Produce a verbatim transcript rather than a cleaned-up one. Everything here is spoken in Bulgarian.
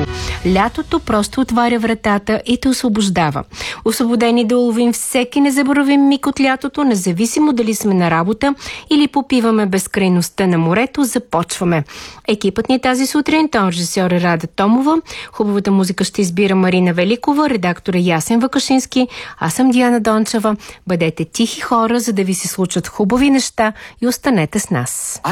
хубаво. Лятото просто отваря вратата и те освобождава. Освободени да уловим всеки незабравим миг от лятото, независимо дали сме на работа или попиваме безкрайността на морето, започваме. Екипът ни тази сутрин, тон режисьор е Рада Томова, хубавата музика ще избира Марина Великова, редактор е Ясен Вакашински, аз съм Диана Дончева. Бъдете тихи хора, за да ви се случат хубави неща и останете с нас.